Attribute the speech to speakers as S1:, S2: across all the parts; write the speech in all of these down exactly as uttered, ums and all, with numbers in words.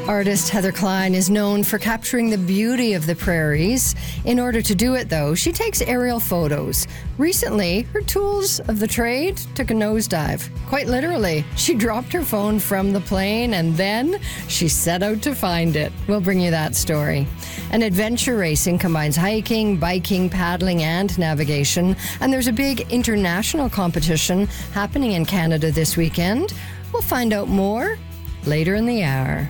S1: Artist Heather Klein is known for capturing the beauty of the prairies. In order to do it, though, she takes aerial photos. Recently, her tools of the trade took a nosedive. Quite literally, she dropped her phone from the plane and then she set out to find it. We'll bring you that story. And adventure racing combines hiking, biking, paddling, and navigation. And there's a big international competition happening in Canada this weekend. We'll find out more later in the hour.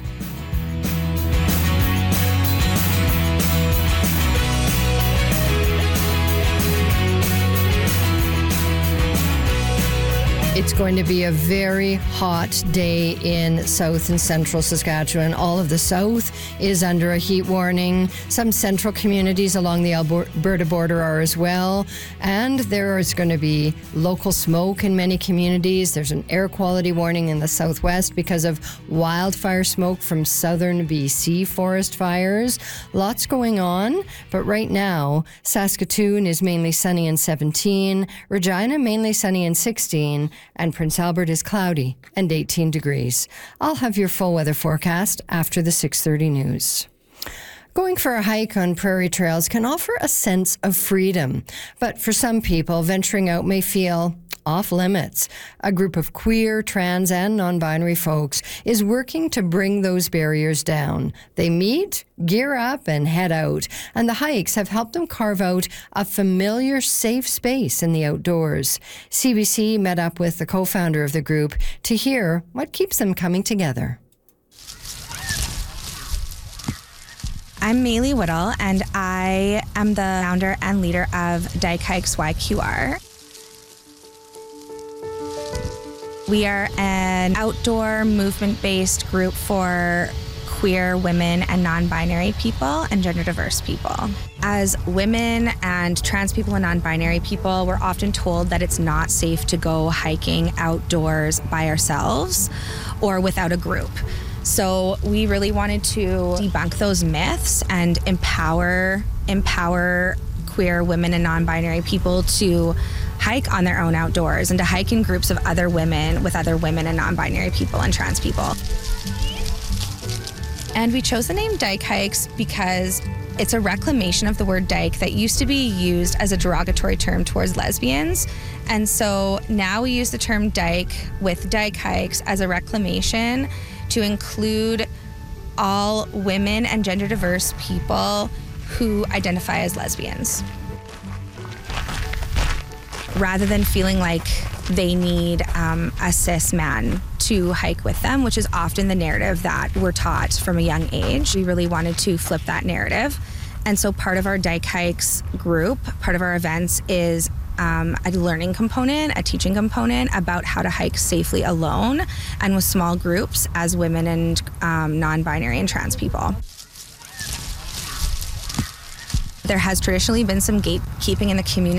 S1: It's going to be a very hot day in south and central Saskatchewan. All of the south is under a heat warning. Some central communities along the Alberta border are as well. And there is going to be local smoke in many communities. There's an air quality warning in the southwest because of wildfire smoke from southern B C forest fires. Lots going on, but right now, Saskatoon is mainly sunny and seventeen, Regina mainly sunny and sixteen, and Prince Albert is cloudy and eighteen degrees. I'll have your full weather forecast after the six thirty news. Going for a hike on prairie trails can offer a sense of freedom, but for some people, venturing out may feel off limits. A group of queer, trans, and non-binary folks is working to bring those barriers down. They meet, gear up, and head out. And the hikes have helped them carve out a familiar, safe space in the outdoors. C B C met up with the co-founder of the group to hear what keeps them coming together.
S2: I'm Maylee Whittle, and I am the founder and leader of Dyke Hikes Y Q R. We are an outdoor movement-based group for queer women and non-binary people and gender-diverse people. As women and trans people and non-binary people, we're often told that it's not safe to go hiking outdoors by ourselves or without a group. So we really wanted to debunk those myths and empower, empower queer women and non-binary people to hike on their own outdoors and to hike in groups of other women with other women and non-binary people and trans people. And we chose the name Dyke Hikes because it's a reclamation of the word dyke that used to be used as a derogatory term towards lesbians. And so now we use the term dyke with Dyke Hikes as a reclamation to include all women and gender diverse people who identify as lesbians, rather than feeling like they need um, a cis man to hike with them, which is often the narrative that we're taught from a young age. We really wanted to flip that narrative. And so part of our Dyke Hikes group, part of our events is um, a learning component, a teaching component about how to hike safely alone and with small groups as women and um, non-binary and trans people. There has traditionally been some gatekeeping in the community